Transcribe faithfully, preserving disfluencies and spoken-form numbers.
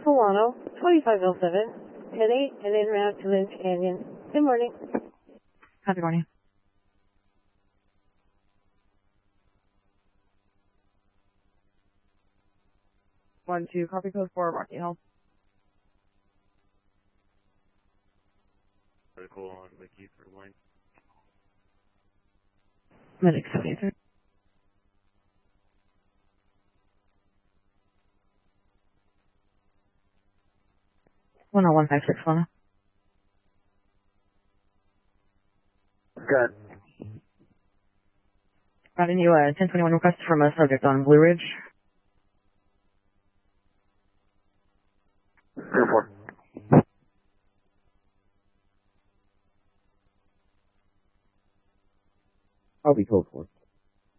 Solano, twenty-five oh seven, ten eight, and en route to Lynch Canyon. Good morning. Good morning. One, two, copy code four, Rocky Hill. Article on Wiki for line. Medic seventy-three. one oh one five six one. Good. Routing you a ten twenty-one request from a subject on Blue Ridge. Two four. I'll be code four.